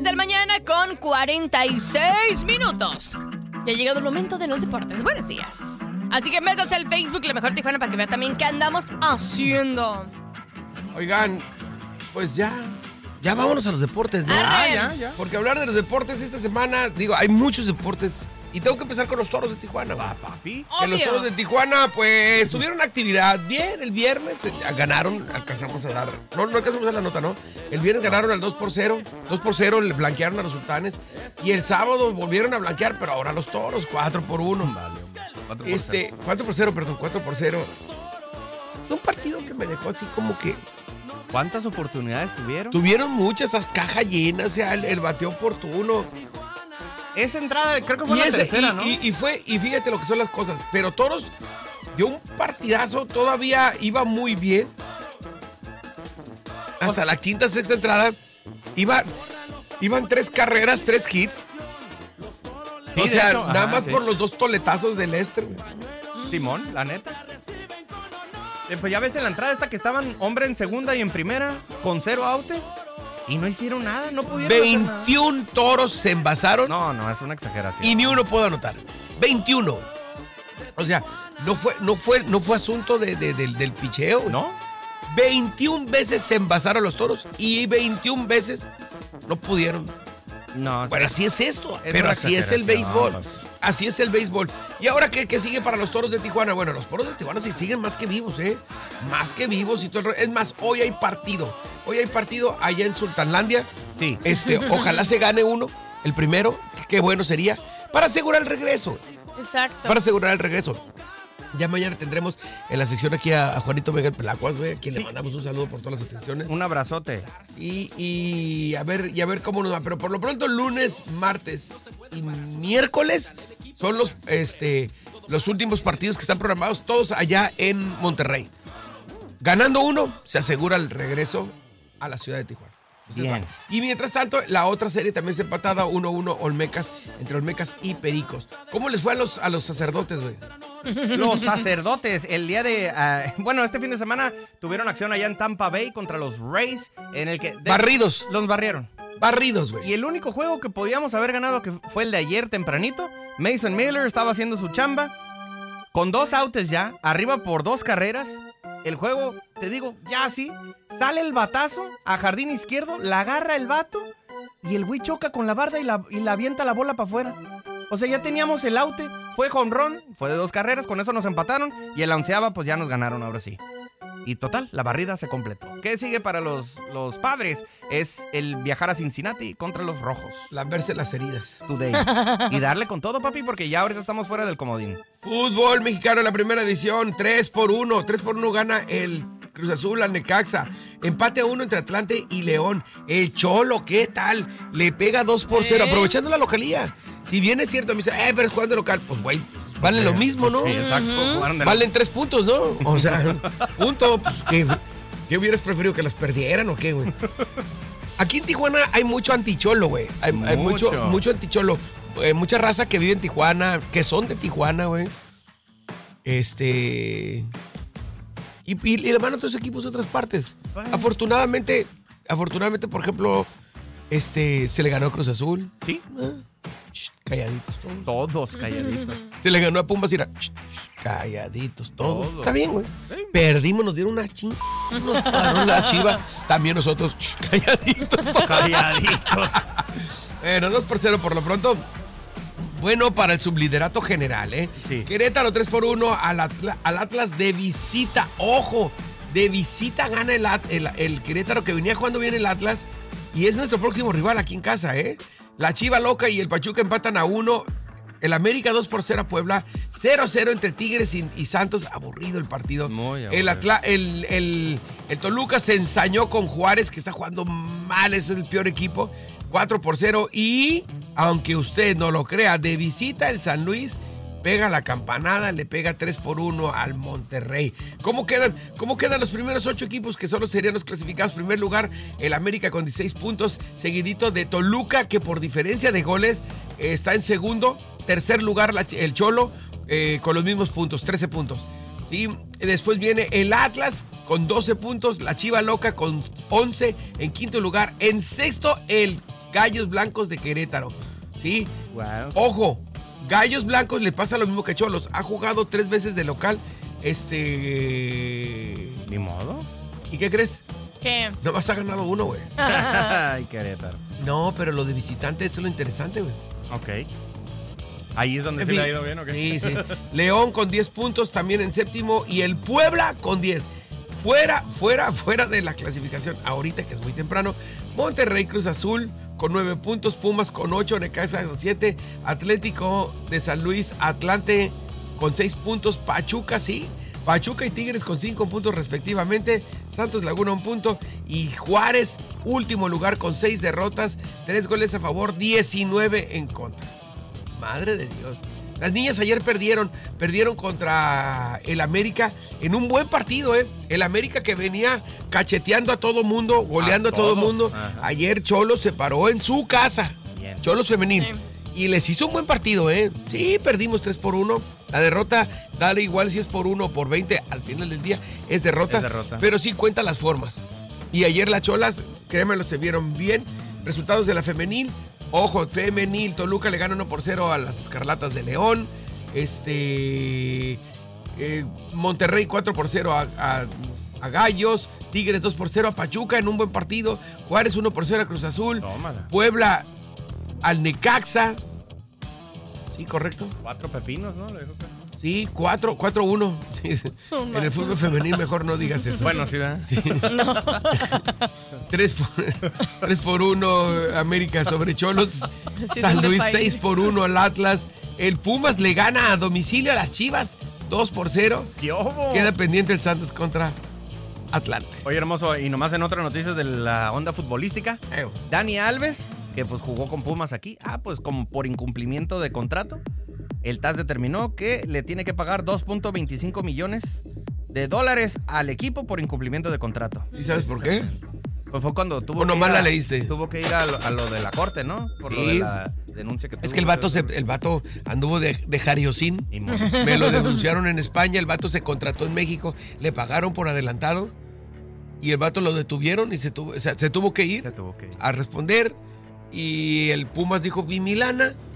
6 de la mañana con 46 minutos. Ya ha llegado el momento de los deportes. Buenos días. Así que métanse al Facebook La Mejor Tijuana para que vean también qué andamos haciendo. Oigan, pues ya vámonos a los deportes, ¿no? Ya. Porque hablar de los deportes esta semana, digo, hay muchos deportes. Y tengo que empezar con los Toros de Tijuana. Va, papi. Que los Toros de Tijuana, pues, tuvieron actividad. Bien, el viernes ganaron, alcanzamos a dar... No alcanzamos a dar la nota, ¿no? El viernes ganaron al 2-0. 2-0 le blanquearon a los Sultanes. Y el sábado volvieron a blanquear, pero ahora los Toros, 4-1. Vale, 4-0. Un partido que me dejó así como que... ¿Cuántas oportunidades tuvieron? Tuvieron muchas, esas cajas llenas, o sea, el bateo oportuno. Esa entrada creo que fue la tercera, ¿no? Y fíjate lo que son las cosas. Pero Toros dio un partidazo, todavía iba muy bien. Hasta la quinta, sexta entrada, iban 3 carreras, 3 hits. Sí, o sea, hecho, nada más por los 2 toletazos del Lester. Simón, la neta. Pues ya ves en la entrada esta que estaban hombre en segunda y en primera, con 0 outs. Y no hicieron nada, no pudieron 21 hacer nada. Toros se envasaron. No, es una exageración. Y ni uno pudo anotar. 21. O sea, no fue asunto del picheo. ¿No? 21 veces se envasaron los Toros y 21 veces no pudieron. No. Bueno, así es esto. Es pero una así es el béisbol. exageración. Así es el béisbol. ¿Y ahora qué sigue para los Toros de Tijuana? Bueno, los Toros de Tijuana siguen más que vivos, ¿eh? Más que vivos y todo el rollo. Es más, hoy hay partido. Hoy hay partido allá en Sultanlandia. Sí. Ojalá se gane uno, el primero. Qué bueno sería. Para asegurar el regreso. Exacto. Para asegurar el regreso. Ya mañana tendremos en la sección aquí a Juanito Miguel Pelacuas, güey, a quien le mandamos un saludo por todas las atenciones. Un abrazote. Y a ver cómo nos va. Pero por lo pronto, lunes, martes y miércoles son los últimos partidos que están programados, todos allá en Monterrey. Ganando uno, se asegura el regreso a la ciudad de Tijuana. Bien. Y mientras tanto, la otra serie también está empatada, 1-1 entre Olmecas y Pericos. ¿Cómo les fue a los sacerdotes, güey? Los sacerdotes, el día de... este fin de semana tuvieron acción allá en Tampa Bay contra los Rays, en el que... Barridos. Los barrieron. Barridos, güey. Y el único juego que podíamos haber ganado, que fue el de ayer tempranito, Mason Miller estaba haciendo su chamba, con 2 outs ya, arriba por 2 carreras. El juego, te digo, ya así, sale el batazo a jardín izquierdo, la agarra el vato y el güey choca con la barda y la avienta la bola para afuera. O sea, ya teníamos el out, fue jonrón, fue de 2 carreras, con eso nos empataron y el 11ava pues ya nos ganaron ahora sí. Y total, la barrida se completó. ¿Qué sigue para los Padres? Es el viajar a Cincinnati contra los Rojos. Lamberse las heridas. Today. Y darle con todo, papi, porque ya ahorita estamos fuera del comodín. Fútbol mexicano en la primera división, 3-1. 3-1 gana el Cruz Azul al Necaxa. Empate a 1 entre Atlante y León. El Cholo, ¿qué tal? Le pega 2-0, aprovechando la localía. Si bien es cierto, me dice, pero es jugando local. Pues, güey, vale lo mismo, ¿no? Sí, exacto. Valen 3 puntos, ¿no? O sea, punto. Pues, ¿qué hubieras preferido? ¿Que las perdieran o qué, güey? Aquí en Tijuana hay mucho anticholo, güey. Hay mucho anticholo. Mucha raza que vive en Tijuana, que son de Tijuana, güey. Y le van a otros equipos de otras partes. Bueno. Afortunadamente, por ejemplo, se le ganó a Cruz Azul. ¿Sí? Calladitos todos calladitos. Se le ganó a Pumas y era calladitos todos. Está bien, güey. Sí. Perdimos, nos dieron una ching. Nos pararon la chiva. También nosotros calladitos. Calladitos. Bueno, 2-0 por lo pronto. Bueno, para el subliderato general, ¿eh? Sí. Querétaro 3-1 al Atlas de visita. ¡Ojo! De visita gana el Querétaro, que venía jugando bien el Atlas. Y es nuestro próximo rival aquí en casa, ¿eh? La Chiva Loca y el Pachuca empatan a 1. El América 2-0 a Puebla. 0-0 entre Tigres y Santos. Aburrido el partido. Muy aburrido. El Toluca se ensañó con Juárez, que está jugando mal. Es el peor equipo. 4-0. Y, aunque usted no lo crea, de visita el San Luis pega la campanada, le pega 3-1 al Monterrey. ¿Cómo quedan los primeros 8 equipos que solo serían los clasificados? Primer lugar, el América con 16 puntos, seguidito de Toluca, que por diferencia de goles está en segundo. Tercer lugar, el Cholo, con los mismos puntos, 13 puntos. ¿Sí? Después viene el Atlas con 12 puntos, la Chiva Loca con 11 en quinto lugar. En sexto, el Gallos Blancos de Querétaro. ¿Sí? Wow. Ojo, Gallos Blancos le pasa lo mismo que Cholos. Ha jugado 3 veces de local. Ni modo. ¿Y qué crees? ¿Qué? Nomás ha ganado 1, güey. Ay, Querétaro. No, pero lo de visitante, eso es lo interesante, güey. Ok. Ahí es donde En sí le fin. ha ido bien, ¿o qué? Sí, sí. León con 10 puntos, también en séptimo. Y el Puebla con 10. Fuera de la clasificación. Ahorita que es muy temprano. Monterrey, Cruz Azul con 9 puntos. Pumas con 8. Necaxa con 7. Atlético de San Luis, Atlante con 6 puntos. Pachuca, sí. Pachuca y Tigres con 5 puntos respectivamente. Santos Laguna 1 punto. Y Juárez, último lugar con 6 derrotas. 3 goles a favor, 19 en contra. Madre de Dios. Las niñas ayer perdieron contra el América en un buen partido, ¿eh? El América que venía cacheteando a todo mundo, goleando a todo mundo. Ajá. Ayer Cholos se paró en su casa. Bien. Cholos femenil. Sí. Y les hizo un buen partido, ¿eh? Sí, perdimos 3-1. La derrota, dale igual si es por 1 o por 20, al final del día es derrota. Es derrota. Pero sí cuenta las formas. Y ayer las Cholas, créanmelo, se vieron bien. Resultados de la femenil. Ojo, femenil, Toluca le gana 1-0 a las Escarlatas de León. Monterrey 4-0 a Gallos. Tigres 2-0 a Pachuca en un buen partido. Juárez 1-0 a Cruz Azul. Tómala. Puebla al Necaxa. Sí, correcto. 4 pepinos, ¿no? Le dijo que... Sí, 4-1. Sí. En el fútbol femenil mejor no digas eso. Bueno, sí, ¿verdad? Sí. 3-1 América sobre Cholos. Sí, San son de Luis país. 6-1 al Atlas. El Pumas le gana a domicilio a las Chivas 2-0. ¡Qué obo! Queda pendiente el Santos contra Atlante. Oye, hermoso, y nomás en otras noticias de la onda futbolística, Dani Alves, que pues jugó con Pumas aquí, pues como por incumplimiento de contrato, el TAS determinó que le tiene que pagar $2.25 millones al equipo por incumplimiento de contrato. ¿Y sabes por qué? Pues fue cuando tuvo ¿O nomás ir la leíste? Tuvo que ir a lo de la corte, ¿no? Por lo Sí. de la denuncia que tuvo. Es que el vato anduvo de jariosín. Y modo. Me lo denunciaron en España, el vato se contrató en México, le pagaron por adelantado y el vato lo detuvieron y se tuvo que ir Se tuvo que ir. a responder y el Pumas dijo, vi mi lana,